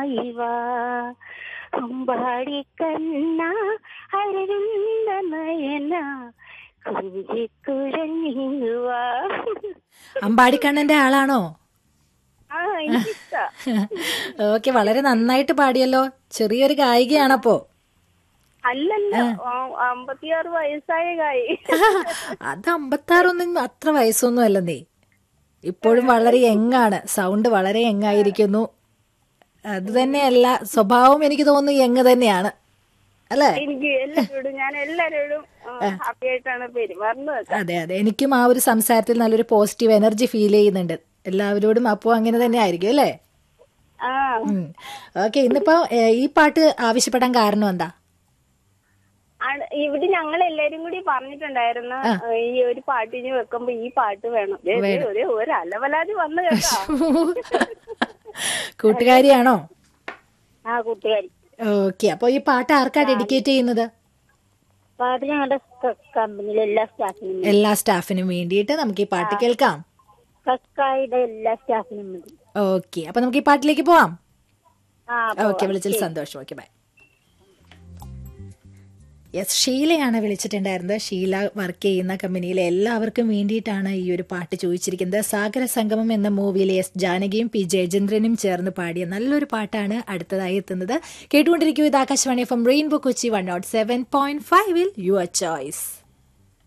മായി വാ അമ്പാടി കണ്ണ അരവിന്ദ നയന കുഞ്ചിക്കുഴഞ്ഞുവാ. അമ്പാടിക്കണ്ണന്റെ ആളാണോ? ആ എനിക്കിഷ്ടാ. ഓക്കെ, വളരെ നന്നായിട്ട് പാടിയല്ലോ. ചെറിയൊരു ഗായികയാണപ്പോ. അല്ലല്ല, 56 വയസ്സായ കായി. അത് 56 അത്ര വയസ്സൊന്നും അല്ലെന്നേ. ഇപ്പോഴും വളരെ യങ്ങാണ്. സൗണ്ട് വളരെ യങ്ങായിരിക്കുന്നു. അത് തന്നെയല്ല, സ്വഭാവം എനിക്ക് തോന്നുന്നു യങ് തന്നെയാണ് അല്ലേ? എനിക്ക് ഞാൻ എല്ലാരോടും ഹാപ്പി ആയിട്ടാണ് പെരുമാറുന്നത്. അതെ അതെ, എനിക്കും ആ ഒരു സംസാരത്തിൽ നല്ലൊരു പോസിറ്റീവ് എനർജി ഫീൽ ചെയ്യുന്നുണ്ട് എല്ലാവരോടും. അപ്പോ അങ്ങനെ തന്നെ ആയിരിക്കും അല്ലേ? ഓക്കെ, ഇന്നിപ്പോ ഈ പാട്ട് ആവശ്യപ്പെടാൻ കാരണം എന്താ? ഇവിടെ ഞങ്ങൾ എല്ലാരും കൂടി പറഞ്ഞിട്ടുണ്ടായിരുന്നു ഈ ഒരു പാട്ടിന് വെക്കുമ്പോ ഈ പാട്ട് വേണം. ഒരു അലവലാതി വന്നു കേട്ടോ. കൂട്ടുകാരിയാണോ? ആ, കൂട്ടുകാരി. ഓക്കെ, അപ്പൊ ഈ പാട്ട് ആർക്കാ ഡെഡിക്കേറ്റ് ചെയ്യുന്നത്? പാട്ട് ഞങ്ങളുടെ കമ്പനിയിലെ എല്ലാ സ്റ്റാഫിനും വേണ്ടിയിട്ട് നമുക്ക് ഈ പാട്ട് കേൾക്കാം. കക്കായുടെ എല്ലാ സ്റ്റാഫിനും മതി. ഓക്കെ, അപ്പൊ നമുക്ക് ഈ പാട്ടിലേക്ക് പോവാം. ഓക്കെ, വിളിച്ചതിൽ സന്തോഷം. Okay, by. Yes, ഷീലയാണ് വിളിച്ചിട്ടുണ്ടായിരുന്നത്. Sheela work ചെയ്യുന്ന കമ്പനിയിലെ എല്ലാവർക്കും വേണ്ടിയിട്ടാണ് ഈ ഒരു പാട്ട് ചോദിച്ചിരിക്കുന്നത്. സാഗര സംഗമം എന്ന മൂവിയിലെ എസ് ജാനകിയും പി ജയചന്ദ്രനും ചേർന്ന് പാടിയ നല്ലൊരു പാട്ടാണ് അടുത്തതായി എത്തുന്നത്. കേട്ടുകൊണ്ടിരിക്കൂ, ഇത് Akashvani from rainbow Kochi 107.5 your choice.